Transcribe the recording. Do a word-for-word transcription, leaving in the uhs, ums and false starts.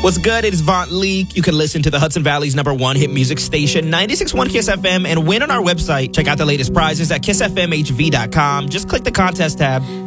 What's good? It's Vaunt Leak. You can listen to the Hudson Valley's number one hit music station, ninety-six point one Kiss F M, and win on our website. Check out the latest prizes at kiss f m h v dot com. Just click the contest tab.